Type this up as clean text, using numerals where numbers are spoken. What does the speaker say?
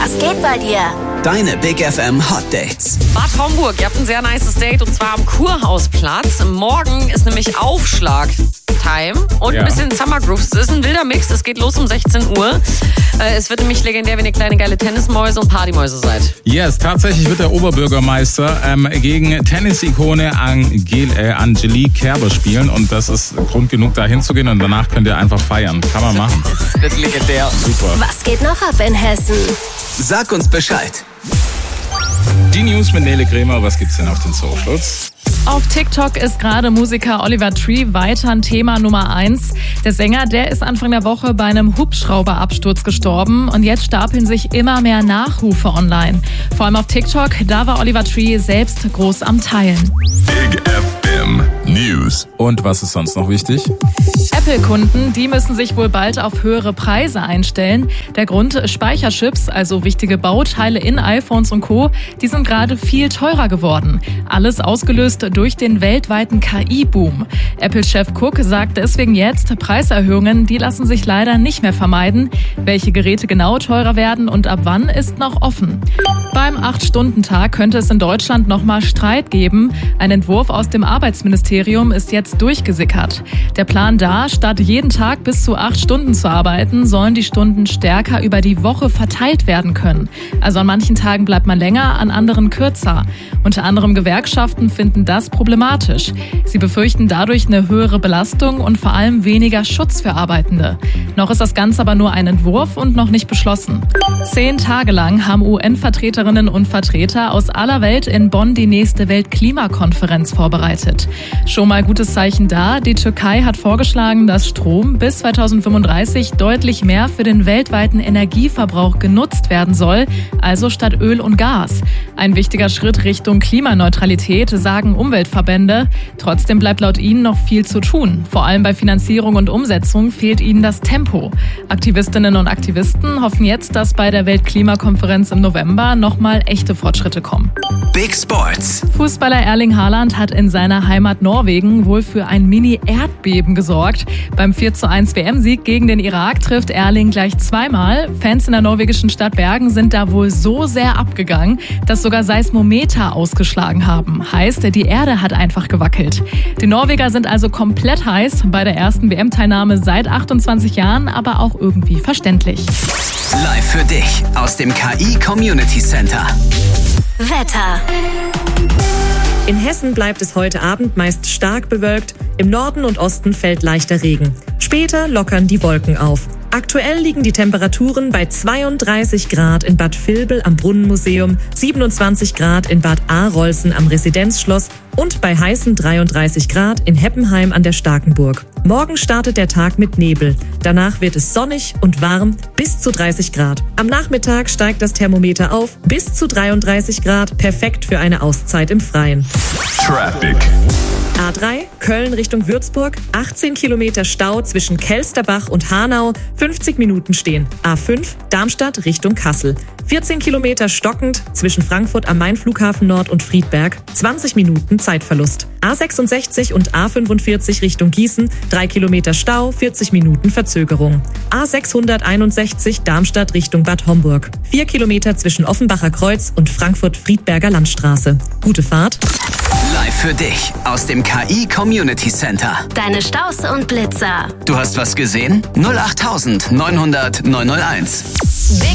Was geht bei dir? Deine Big FM Hot Dates. Bad Homburg, ihr habt ein sehr nices Date und zwar am Kurhausplatz. Morgen ist nämlich Aufschlag-Time und ein bisschen Summer Grooves. Es ist ein wilder Mix, es geht los um 16 Uhr. Es wird nämlich legendär, wenn ihr kleine geile Tennismäuse und Partymäuse seid. Yes, tatsächlich wird der Oberbürgermeister gegen Tennisikone Angelique Kerber spielen und das ist Grund genug, da hinzugehen und danach könnt ihr einfach feiern. Kann man machen. Das wird legendär. Super. Was geht noch ab in Hessen? Sag uns Bescheid. Die News mit Nele Kremer, was gibt's denn auf den Socials? Auf TikTok ist gerade Musiker Oliver Tree weiter ein Thema Nummer 1. Der Sänger, der ist Anfang der Woche bei einem Hubschrauberabsturz gestorben und jetzt stapeln sich immer mehr Nachrufe online. Vor allem auf TikTok, da war Oliver Tree selbst groß am Teilen. Big FM News. Und was ist sonst noch wichtig? Apple-Kunden, die müssen sich wohl bald auf höhere Preise einstellen. Der Grund, Speicherchips, also wichtige Bauteile in iPhones und Co., die sind gerade viel teurer geworden. Alles ausgelöst durch den weltweiten KI-Boom. Apple-Chef Cook sagt deswegen jetzt, Preiserhöhungen, die lassen sich leider nicht mehr vermeiden. Welche Geräte genau teurer werden und ab wann, ist noch offen. Beim 8-Stunden-Tag könnte es in Deutschland nochmal Streit geben. Ein Entwurf aus dem Arbeitsministerium ist jetzt durchgesickert. Der Plan da, statt jeden Tag bis zu 8 Stunden zu arbeiten, sollen die Stunden stärker über die Woche verteilt werden können. Also an manchen Tagen bleibt man länger, an anderen kürzer. Unter anderem Gewerkschaften finden das problematisch. Sie befürchten dadurch eine höhere Belastung und vor allem weniger Schutz für Arbeitende. Noch ist das Ganze aber nur ein Entwurf und noch nicht beschlossen. 10 Tage lang haben UN-Vertreterinnen und Vertreter aus aller Welt in Bonn die nächste Weltklimakonferenz vorbereitet. Schon mal gutes Zeichen da. Die Türkei hat vorgeschlagen, dass Strom bis 2035 deutlich mehr für den weltweiten Energieverbrauch genutzt werden soll, also statt Öl und Gas. Ein wichtiger Schritt Richtung Klimaneutralität, sagen Umweltverbände. Trotzdem bleibt laut ihnen noch viel zu tun. Vor allem bei Finanzierung und Umsetzung fehlt ihnen das Tempo. Aktivistinnen und Aktivisten hoffen jetzt, dass bei der Weltklimakonferenz im November nochmal echte Fortschritte kommen. Big Sports. Fußballer Erling Haaland hat in seiner Heimat Norwegen wohl für ein Mini-Erdbeben gesorgt. Beim 4:1 WM-Sieg gegen den Irak trifft Erling gleich zweimal. Fans in der norwegischen Stadt Bergen sind da wohl so sehr abgegangen, dass sogar Seismometer ausgeschlagen haben. Heißt, die Erde hat einfach gewackelt. Die Norweger sind also komplett heiß bei der ersten WM-Teilnahme seit 28 Jahren, aber auch irgendwie verständlich. Live für dich aus dem KI Community Center. Wetter. In Hessen bleibt es heute Abend meist stark bewölkt. Im Norden und Osten fällt leichter Regen. Später lockern die Wolken auf. Aktuell liegen die Temperaturen bei 32 Grad in Bad Vilbel am Brunnenmuseum, 27 Grad in Bad Arolsen am Residenzschloss und bei heißen 33 Grad in Heppenheim an der Starkenburg. Morgen startet der Tag mit Nebel. Danach wird es sonnig und warm bis zu 30 Grad. Am Nachmittag steigt das Thermometer auf bis zu 33 Grad, perfekt für eine Auszeit im Freien. Traffic. A3, Köln Richtung Würzburg, 18 Kilometer Stau zwischen Kelsterbach und Hanau, 50 Minuten stehen. A5, Darmstadt Richtung Kassel, 14 Kilometer stockend zwischen Frankfurt am Main-Flughafen Nord und Friedberg, 20 Minuten Zeitverlust. A66 und A45 Richtung Gießen, 3 Kilometer Stau, 40 Minuten Verzögerung. A661 Darmstadt Richtung Bad Homburg, 4 Kilometer zwischen Offenbacher Kreuz und Frankfurt-Friedberger Landstraße. Gute Fahrt. Live für dich aus dem KI Community Center. Deine Staus und Blitzer. Du hast was gesehen? 08900 901.